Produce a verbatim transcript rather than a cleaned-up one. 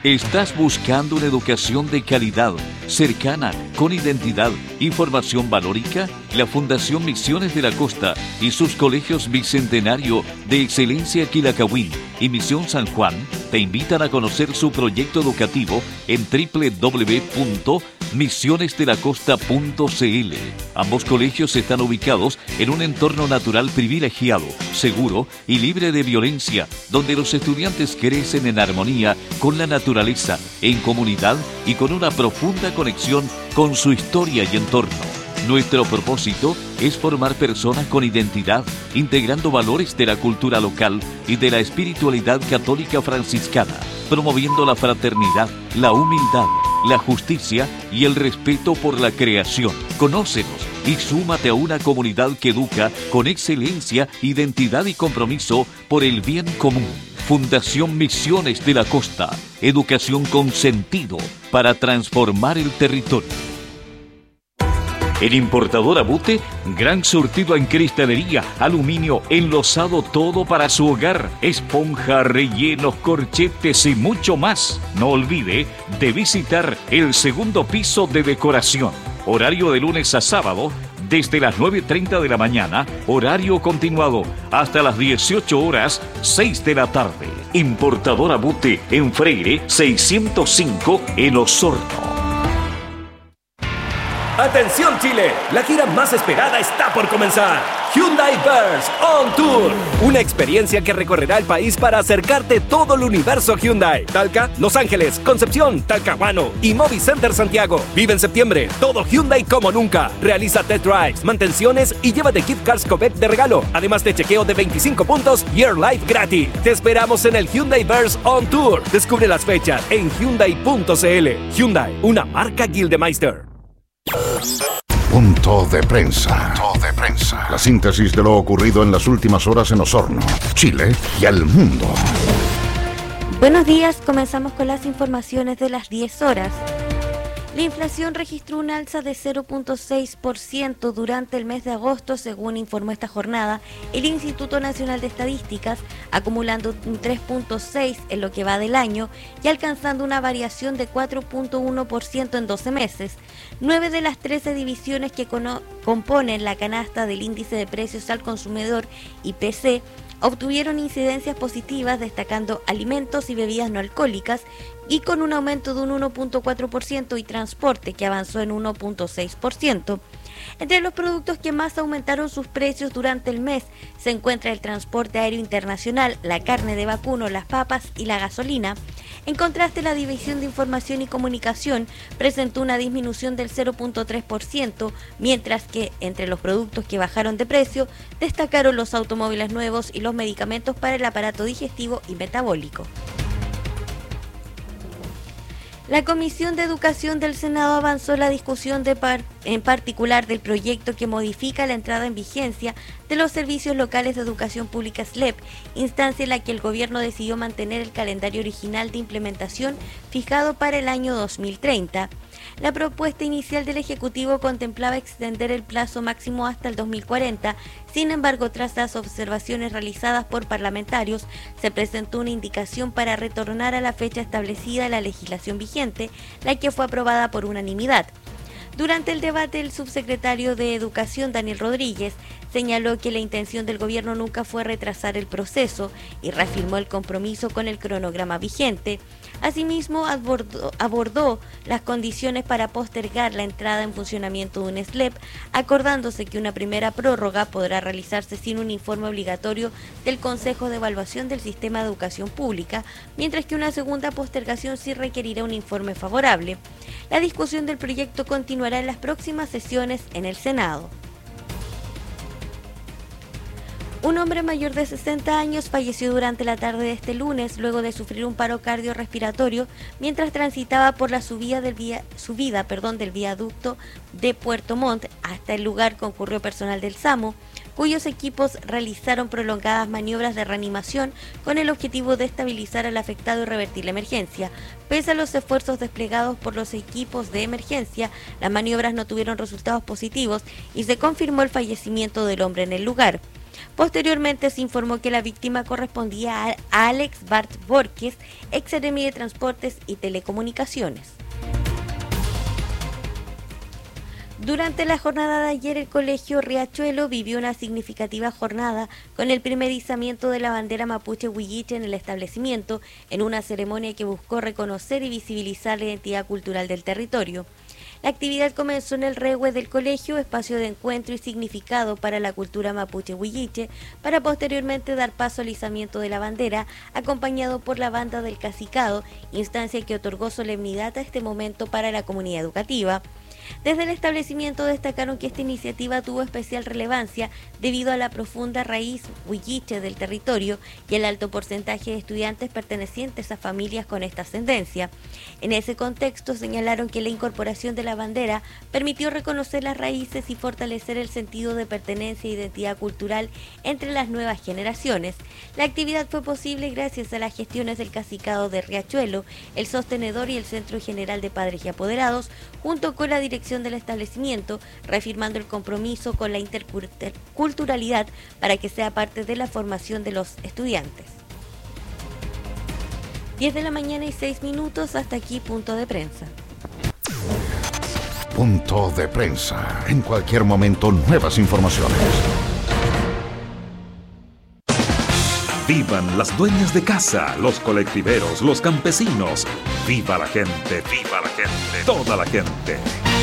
¿Estás buscando una educación de calidad, cercana, con identidad y formación valórica? La Fundación Misiones de la Costa y sus colegios Bicentenario de Excelencia Quilacawin y Misión San Juan te invitan a conocer su proyecto educativo en doble u doble u doble u punto misiones de la costa punto c l. Ambos colegios están ubicados en un entorno natural privilegiado, seguro y libre de violencia, donde los estudiantes crecen en armonía con la naturaleza, en comunidad y con una profunda conexión con su historia y entorno. Nuestro propósito es formar personas con identidad, integrando valores de la cultura local y de la espiritualidad católica franciscana, promoviendo la fraternidad, la humildad, la justicia y el respeto por la creación. Conócenos y súmate a una comunidad que educa con excelencia, identidad y compromiso por el bien común. Fundación Misiones de la Costa. Educación con sentido para transformar el territorio. En Importadora Bute, gran surtido en cristalería, aluminio, enlosado, todo para su hogar, esponja, rellenos, corchetes y mucho más. No olvide de visitar el segundo piso de decoración. Horario de lunes a sábado, desde las nueve y treinta de la mañana, horario continuado, hasta las dieciocho horas, seis de la tarde. Importadora Bute en Freire seiscientos cinco en Osorno. ¡Atención Chile! La gira más esperada está por comenzar. Hyundai Verse On Tour. Una experiencia que recorrerá el país para acercarte todo el universo Hyundai. Talca, Los Ángeles, Concepción, Talcahuano y Movi Center Santiago. Vive en septiembre todo Hyundai como nunca. Realiza test drives, mantenciones y llévate gift cards Copec de regalo. Además de chequeo de veinticinco puntos y Air Life gratis. Te esperamos en el Hyundai Verse On Tour. Descubre las fechas en hyundai punto c l. Hyundai, una marca Gildemeister. Punto de prensa. Punto de prensa. La síntesis de lo ocurrido en las últimas horas en Osorno, Chile y al mundo. Buenos días, comenzamos con las informaciones de las diez horas. La inflación registró un alza de cero punto seis por ciento durante el mes de agosto, según informó esta jornada el Instituto Nacional de Estadísticas, acumulando un tres punto seis por ciento en lo que va del año y alcanzando una variación de cuatro punto uno por ciento en doce meses. Nueve de las trece divisiones que componen la canasta del índice de precios al consumidor I P C obtuvieron incidencias positivas, destacando alimentos y bebidas no alcohólicas, y con un aumento de un uno punto cuatro por ciento, y transporte, que avanzó en uno punto seis por ciento. Entre los productos que más aumentaron sus precios durante el mes se encuentra el transporte aéreo internacional, la carne de vacuno, las papas y la gasolina. En contraste, la División de Información y Comunicación presentó una disminución del cero punto tres por ciento, mientras que entre los productos que bajaron de precio destacaron los automóviles nuevos y los medicamentos para el aparato digestivo y metabólico. La Comisión de Educación del Senado avanzó la discusión de par en particular del proyecto que modifica la entrada en vigencia de los servicios locales de educación pública S L E P, instancia en la que el gobierno decidió mantener el calendario original de implementación fijado para el año dos mil treinta. La propuesta inicial del Ejecutivo contemplaba extender el plazo máximo hasta el dos mil cuarenta, sin embargo, tras las observaciones realizadas por parlamentarios, se presentó una indicación para retornar a la fecha establecida en la legislación vigente, la que fue aprobada por unanimidad. Durante el debate, el subsecretario de Educación, Daniel Rodríguez, señaló que la intención del gobierno nunca fue retrasar el proceso y reafirmó el compromiso con el cronograma vigente. Asimismo, abordó, abordó las condiciones para postergar la entrada en funcionamiento de un S L E P, acordándose que una primera prórroga podrá realizarse sin un informe obligatorio del Consejo de Evaluación del Sistema de Educación Pública, mientras que una segunda postergación sí requerirá un informe favorable. La discusión del proyecto continuará en las próximas sesiones en el Senado. Un hombre mayor de sesenta años falleció durante la tarde de este lunes luego de sufrir un paro cardiorrespiratorio mientras transitaba por la subida del, vía, subida, perdón, del viaducto de Puerto Montt. Hasta el lugar concurrió personal del SAMU, cuyos equipos realizaron prolongadas maniobras de reanimación con el objetivo de estabilizar al afectado y revertir la emergencia. Pese a los esfuerzos desplegados por los equipos de emergencia, las maniobras no tuvieron resultados positivos y se confirmó el fallecimiento del hombre en el lugar. Posteriormente se informó que la víctima correspondía a Alex Bart Borges, ex seremi de Transportes y Telecomunicaciones. Durante la jornada de ayer, el Colegio Riachuelo vivió una significativa jornada con el primer izamiento de la bandera mapuche huilliche en el establecimiento, en una ceremonia que buscó reconocer y visibilizar la identidad cultural del territorio. La actividad comenzó en el Rehue del colegio, espacio de encuentro y significado para la cultura mapuche huilliche, para posteriormente dar paso al izamiento de la bandera, acompañado por la banda del Cacicado, instancia que otorgó solemnidad a este momento para la comunidad educativa. Desde el establecimiento destacaron que esta iniciativa tuvo especial relevancia debido a la profunda raíz huilliche del territorio y el alto porcentaje de estudiantes pertenecientes a familias con esta ascendencia. En ese contexto señalaron que la incorporación de la bandera permitió reconocer las raíces y fortalecer el sentido de pertenencia e identidad cultural entre las nuevas generaciones. La actividad fue posible gracias a las gestiones del Cacicado de Riachuelo, el sostenedor y el Centro General de Padres y Apoderados, junto con la dirección del establecimiento, reafirmando el compromiso con la interculturalidad para que sea parte de la formación de los estudiantes. diez de la mañana y seis minutos, hasta aquí Punto de Prensa. Punto de Prensa. En cualquier momento, nuevas informaciones. Vivan las dueñas de casa, los colectiveros, los campesinos. Viva la gente, viva la gente, toda la gente.